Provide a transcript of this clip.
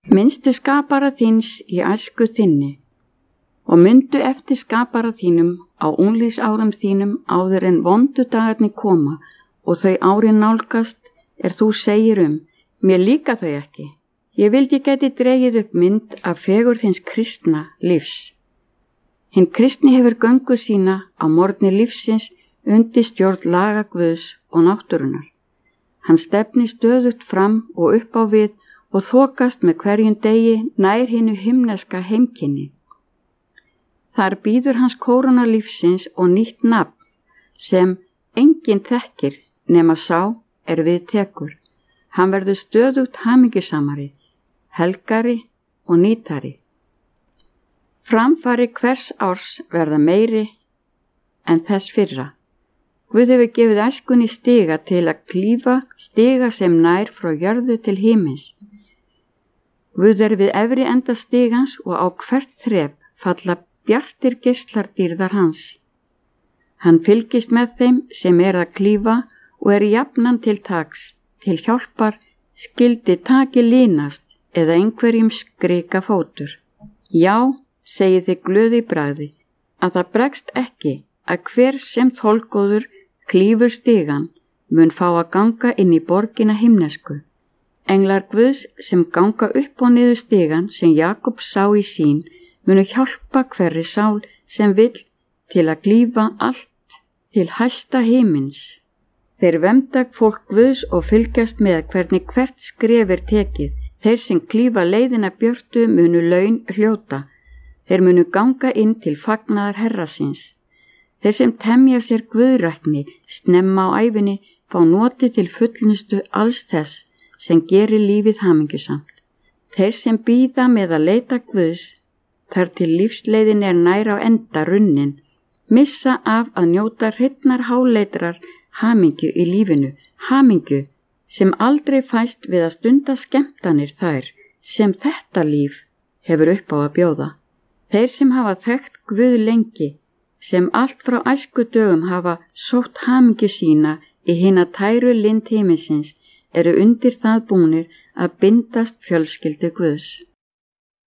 Minnstu skapara þíns í æsku þinni og myndu eftir skapara þínum á unglingsárum þínum áður en vondu dagarnir koma og þau árin nálgast þú segir mér líka þau ekki. Ég vildi geti dregið upp mynd af fegurð hins kristna lífs. Hinn kristni hefur göngu sína á morgni lífsins undir stjórn laga Guðs og náttúrunnar. Hann stefnir stöðugt fram og upp á við og þokast með hverjum degi nær hinu himneska heimkynni. Þar bíður hans kóróna lífsins og nýtt nafn sem enginn þekkir nema sá við tekur. Hann verður stöðugt hamingjusamari, helgari og nýtari. Framfari hvers árs verða meiri en þess fyrra. Guð hefur gefið æskunni stiga til að klífa, stiga sem nær frá jörðu til himins. Guð við efri enda stigans og á hvert þrep falla bjartir geislar dýrðar hans. Hann fylgist með þeim sem að klífa og jafnan til taks, til hjálpar, skyldi taki línast eða einhverjum skrika fótur. Já, segið þið glöð í bragði, að það bregst ekki að hver sem þolgóður klífur stigan mun fá að ganga inn í borgina himnesku. Englar Guðs sem ganga upp og niður stigan sem Jakob sá í sín munu hjálpa hverri sál sem vill til að klífa allt til hæsta himins. Þeir vernda fólk Guðs og fylgjast með hvernig hvert skref tekið. Þeir sem klífa leiðina björtu munu laun hljóta. Þeir munu ganga inn til fagnaðar Herra síns. Þeir sem temja sér guðrækni snemma á ævinni fá noti til fullnustu alls þess sem gerir lífið hamingjusamt. Þeir sem bíða með að leita Guðs þar til lífsleiðin nær á enda runnin, missa af að njóta hreinnar háleitrar hamingju í lífinu, hamingju sem aldrei fæst við að stunda skemmtanir þær sem þetta líf hefur upp á að bjóða. Þeir sem hafa þekkt Guð lengi, sem allt frá æsku dögum hafa sótt hamingju sína í hina tæru lind himinsins, undir það búnir að bindast fjölskyldu Guðs.